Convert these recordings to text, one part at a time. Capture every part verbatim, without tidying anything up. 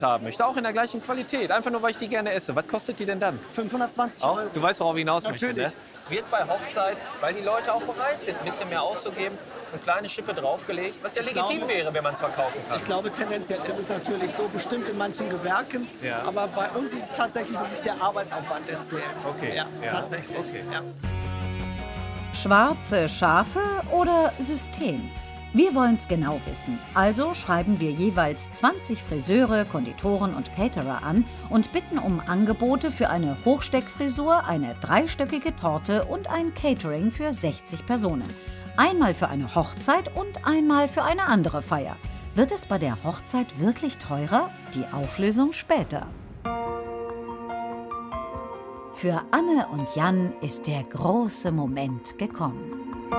haben möchte, auch in der gleichen Qualität, einfach nur, weil ich die gerne esse. Was kostet die denn dann? fünfhundertzwanzig Auch? Euro. Du weißt, worauf ich hinaus möchte, Natürlich. ne? Wird bei Hochzeit, weil die Leute auch bereit sind, ein bisschen mehr auszugeben, eine kleine Schippe draufgelegt, was ja Ich legitim glaube- wäre, wenn man es verkaufen kann. Ich glaube, tendenziell ist es natürlich so, bestimmt in manchen Gewerken. Ja. Aber bei uns ist es tatsächlich wirklich der Arbeitsaufwand, der zählt. Okay. Ja, Ja. tatsächlich. Okay. Ja. Schwarze Schafe oder System? Wir wollen es genau wissen. Also schreiben wir jeweils zwanzig Friseure, Konditoren und Caterer an und bitten um Angebote für eine Hochsteckfrisur, eine dreistöckige Torte und ein Catering für sechzig Personen. Einmal für eine Hochzeit und einmal für eine andere Feier. Wird es bei der Hochzeit wirklich teurer? Die Auflösung später. Für Anne und Jan ist der große Moment gekommen.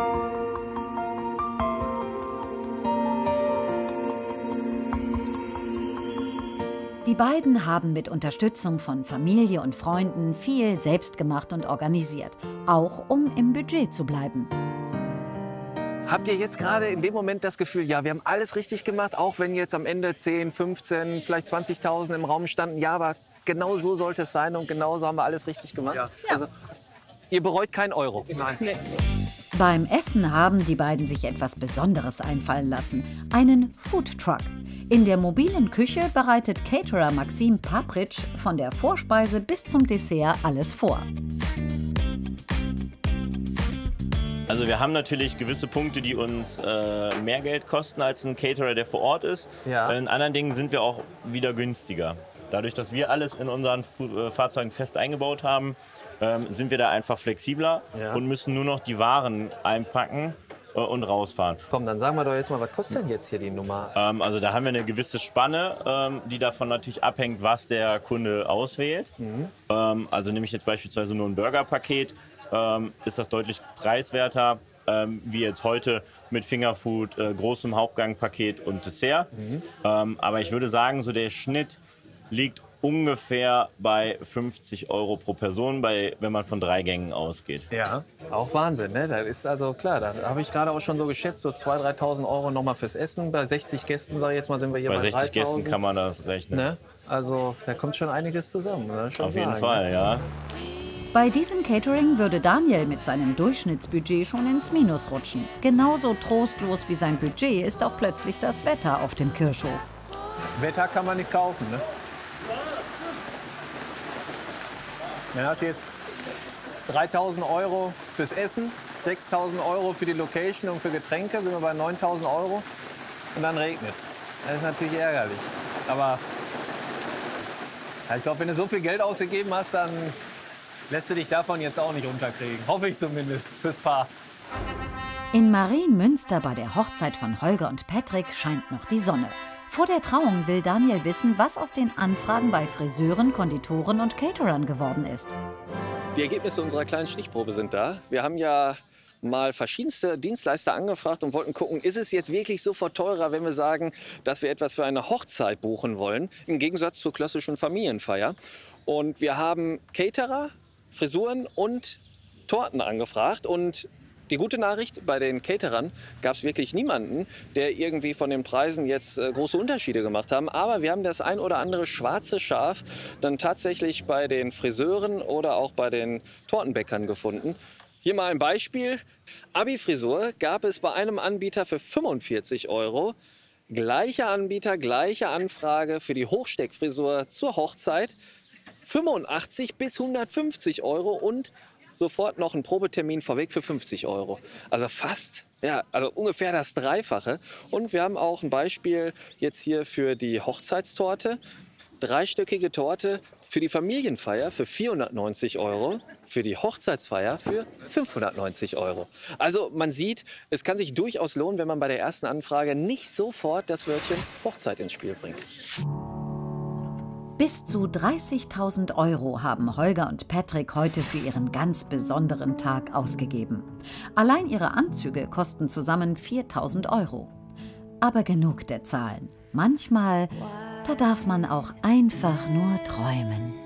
Die beiden haben mit Unterstützung von Familie und Freunden viel selbst gemacht und organisiert, auch um im Budget zu bleiben. Habt ihr jetzt gerade in dem Moment das Gefühl, ja, wir haben alles richtig gemacht, auch wenn jetzt am Ende zehn, fünfzehn, vielleicht zwanzigtausend im Raum standen, ja, aber genau so sollte es sein und genau so haben wir alles richtig gemacht? Ja. Also, ihr bereut keinen Euro? Nein. Nee. Beim Essen haben die beiden sich etwas Besonderes einfallen lassen, einen Foodtruck. In der mobilen Küche bereitet Caterer Maxim Papritsch von der Vorspeise bis zum Dessert alles vor. Also wir haben natürlich gewisse Punkte, die uns äh, mehr Geld kosten als ein Caterer, der vor Ort ist. Ja. In anderen Dingen sind wir auch wieder günstiger. Dadurch, dass wir alles in unseren Fu- äh, Fahrzeugen fest eingebaut haben, ähm, sind wir da einfach flexibler Ja. und müssen nur noch die Waren einpacken äh, und rausfahren. Komm, dann sagen wir doch jetzt mal, was kostet denn jetzt hier die Nummer? Ähm, also da haben wir eine gewisse Spanne, ähm, die davon natürlich abhängt, was der Kunde auswählt. Mhm. Ähm, also nehme ich jetzt beispielsweise nur ein Burgerpaket, ähm, ist das deutlich preiswerter, ähm, wie jetzt heute mit Fingerfood, äh, großem Hauptgangpaket und Dessert. Mhm. Ähm, aber ich würde sagen, so der Schnitt liegt ungefähr bei fünfzig Euro pro Person, bei, wenn man von drei Gängen ausgeht. Ja, auch Wahnsinn, ne? Das ist also klar, da habe ich gerade auch schon so geschätzt, so zweitausend, dreitausend Euro nochmal fürs Essen. Bei sechzig Gästen, sage ich jetzt mal, sind wir hier Bei bei sechzig Gästen dreitausend. kann man das rechnen. Ne? Also da kommt schon einiges zusammen. Ne? Schon Auf jeden sagen, Fall, ne? ja. Bei diesem Catering würde Daniel mit seinem Durchschnittsbudget schon ins Minus rutschen. Genauso trostlos wie sein Budget ist auch plötzlich das Wetter auf dem Kirchhof. Wetter kann man nicht kaufen, ne? Dann hast du jetzt dreitausend Euro fürs Essen, sechstausend Euro für die Location und für Getränke, sind wir bei neuntausend Euro. Und dann regnet es. Das ist natürlich ärgerlich. Aber ja, ich glaube, wenn du so viel Geld ausgegeben hast, dann lässt du dich davon jetzt auch nicht unterkriegen. Hoffe ich zumindest, fürs Paar. In Marienmünster bei der Hochzeit von Holger und Patrick scheint noch die Sonne. Vor der Trauung will Daniel wissen, was aus den Anfragen bei Friseuren, Konditoren und Caterern geworden ist. Die Ergebnisse unserer kleinen Stichprobe sind da. Wir haben ja mal verschiedenste Dienstleister angefragt und wollten gucken, ist es jetzt wirklich sofort teurer, wenn wir sagen, dass wir etwas für eine Hochzeit buchen wollen, im Gegensatz zur klassischen Familienfeier. Und wir haben Caterer, Frisuren und Torten angefragt. Und die gute Nachricht, bei den Caterern gab es wirklich niemanden, der irgendwie von den Preisen jetzt äh, große Unterschiede gemacht haben. Aber wir haben das ein oder andere schwarze Schaf dann tatsächlich bei den Friseuren oder auch bei den Tortenbäckern gefunden. Hier mal ein Beispiel. Abi-Frisur gab es bei einem Anbieter für fünfundvierzig Euro. Gleicher Anbieter, gleiche Anfrage für die Hochsteckfrisur zur Hochzeit. fünfundachtzig bis hundertfünfzig Euro und sofort noch ein Probetermin vorweg für fünfzig Euro. Also fast, ja, also ungefähr das Dreifache. Und wir haben auch ein Beispiel jetzt hier für die Hochzeitstorte. Dreistöckige Torte für die Familienfeier für vierhundertneunzig Euro, für die Hochzeitsfeier für fünfhundertneunzig Euro. Also man sieht, es kann sich durchaus lohnen, wenn man bei der ersten Anfrage nicht sofort das Wörtchen Hochzeit ins Spiel bringt. Bis zu dreißigtausend Euro haben Holger und Patrick heute für ihren ganz besonderen Tag ausgegeben. Allein ihre Anzüge kosten zusammen viertausend Euro. Aber genug der Zahlen. Manchmal, da darf man auch einfach nur träumen.